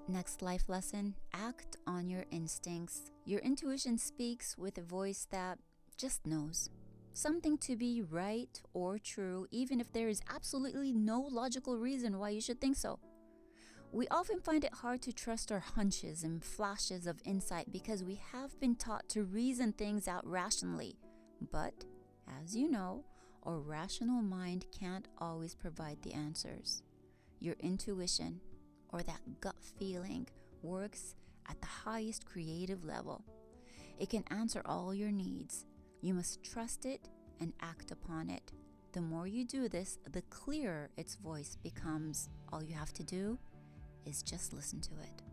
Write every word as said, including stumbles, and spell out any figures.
Next life lesson, act on your instincts. Your intuition speaks with a voice that just knows something to be right or true, even if there is absolutely no logical reason why you should think so. We often find it hard to trust our hunches and flashes of insight because we have been taught to reason things out rationally. But, as you know, our rational mind can't always provide the answers. Your intuition, or that gut feeling, works at the highest creative level. It can answer all your needs. You must trust it and act upon it. The more you do this, the clearer its voice becomes. All you have to do is just listen to it.